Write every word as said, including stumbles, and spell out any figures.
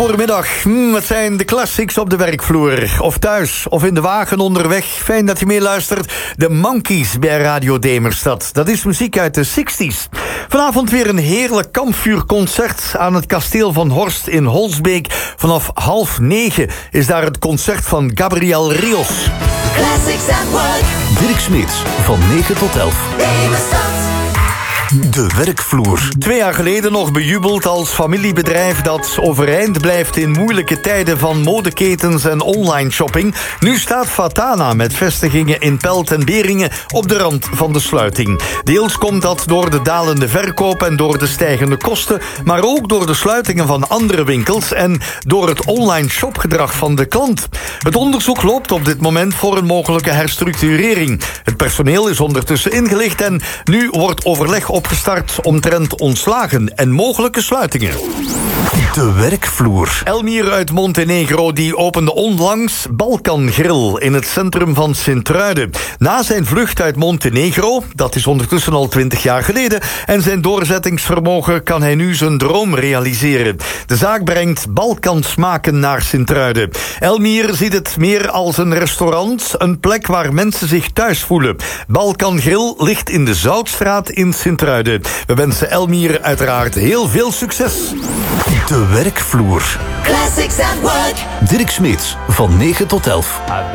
Goedemiddag, hm, het zijn de classics op de werkvloer. Of thuis, of in de wagen onderweg. Fijn dat je meeluistert. De Monkees bij Radio Demerstad. Dat is muziek uit de zestig's. Vanavond weer een heerlijk kampvuurconcert aan het kasteel van Horst in Holsbeek. Vanaf half negen is daar het concert van Gabriel Rios. Classics at Work. Dirk Smeets, van negen tot elf. Demerstad. De werkvloer. Twee jaar geleden nog bejubeld als familiebedrijf dat overeind blijft in moeilijke tijden van modeketens en online shopping. Nu staat Fatana met vestigingen in Pelt en Beringen op de rand van de sluiting. Deels komt dat door de dalende verkoop en door de stijgende kosten, maar ook door de sluitingen van andere winkels en door het online shopgedrag van de klant. Het onderzoek loopt op dit moment voor een mogelijke herstructurering. Het personeel is ondertussen ingelicht en nu wordt overleg op opgestart omtrent ontslagen en mogelijke sluitingen. De werkvloer. Elmier uit Montenegro die opende onlangs Balkan Grill in het centrum van Sint-Truiden. Na zijn vlucht uit Montenegro, dat is ondertussen al twintig jaar geleden, en zijn doorzettingsvermogen kan hij nu zijn droom realiseren. De zaak brengt Balkansmaken naar Sint-Truiden. Elmier ziet het meer als een restaurant, een plek waar mensen zich thuis voelen. Balkan Grill ligt in de Zoutstraat in Sint-Truiden. We wensen Elmier uiteraard heel veel succes. De werkvloer. Classics at Work. Dirk Smeets, van negen tot elf.